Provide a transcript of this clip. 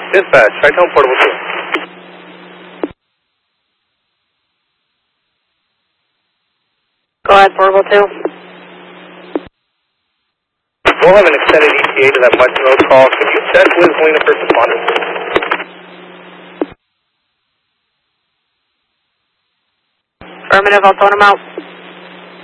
Dispatch, Tri-Tone Portable 2. Go ahead, Portable 2. We'll have an extended ETA to that Mudson Road call. Can you check with Helena First Responders? Affirmative, I'll tone him out.